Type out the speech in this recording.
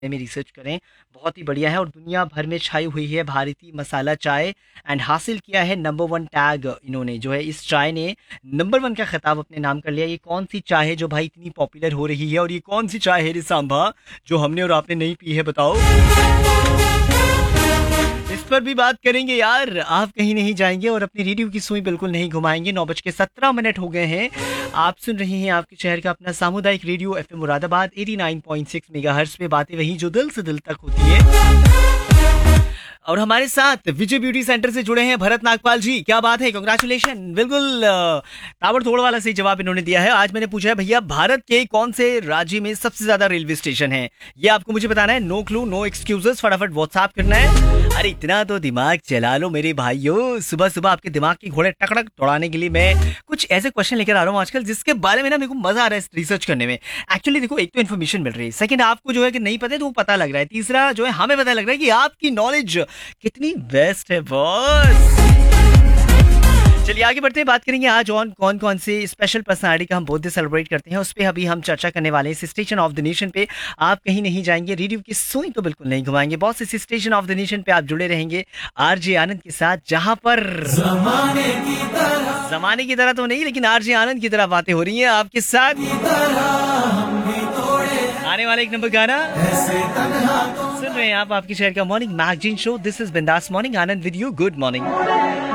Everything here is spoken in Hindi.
में रिसर्च करें, बहुत ही बढ़िया है और दुनिया भर में छाई हुई है भारतीय मसाला चाय एंड हासिल किया है नंबर वन टैग इन्होंने जो है इस चाय ने नंबर वन का खिताब अपने नाम कर लिया। ये कौन सी चाय है जो भाई इतनी पॉपुलर हो रही है और ये कौन सी चाय है रे सांभा जो हमने और आपने नहीं पी है बताओ। इस पर भी बात करेंगे यार, आप कहीं नहीं जाएंगे और अपनी रेडियो की सुई बिल्कुल नहीं घुमाएंगे। 9:17 हो गए हैं। आप सुन रहे हैं आपके शहर का अपना सामुदायिक रेडियो एफएम मुरादाबाद 89.6 मेगाहर्ट्ज पे, बातें वही जो दिल से दिल तक होती है। और हमारे साथ विजय ब्यूटी सेंटर से जुड़े हैं भरत नागपाल जी। क्या बात है, कांग्रेचुलेशन। बिल्कुल ताबड़तोड़ वाला सही जवाब इन्होंने दिया है। आज मैंने पूछा है भैया भारत के कौन से राज्य में सबसे ज्यादा रेलवे स्टेशन है, ये आपको मुझे बताना है। नो क्लू नो एक्सक्यूजेस, फटाफट व्हाट्सएप करना है। अरे इतना तो दिमाग चला लो मेरे भाइयों, सुबह सुबह आपके दिमाग के घोड़े टकटक दौड़ाने के लिए मैं कुछ ऐसे क्वेश्चन लेकर आ रहा हूँ आजकल जिसके बारे में ना मेरे को मजा आ रहा है रिसर्च करने में। एक्चुअली देखो, एक तो इन्फॉर्मेशन मिल रही है, सेकंड आपको जो है कि नहीं पता है तो वो पता लग रहा है, तीसरा जो है हमें पता लग रहा है कि आपकी नॉलेज कितनी बेस्ट है बॉस। चलिए आगे बढ़ते हैं, बात करेंगे आज ऑन कौन कौन से स्पेशल पर्सनालिटी का हम बर्थडे सेलिब्रेट करते हैं, उस पर अभी हम चर्चा करने वाले हैं। इस स्टेशन ऑफ द नेशन पे आप कहीं नहीं जाएंगे, रेडियो की सुई तो बिल्कुल नहीं घुमाएंगे बॉस। इस स्टेशन ऑफ द नेशन पे आप जुड़े रहेंगे आरजे आनंद के साथ, जहां पर जमाने की तरह तो नहीं लेकिन आरजे आनंद की तरह बातें हो रही हैं आपके साथ। आने वाला एक नंबर गाना सुन रहे हैं आप, आपके शहर का morning magazine show, this is बिंदास morning, Anand with you, good morning.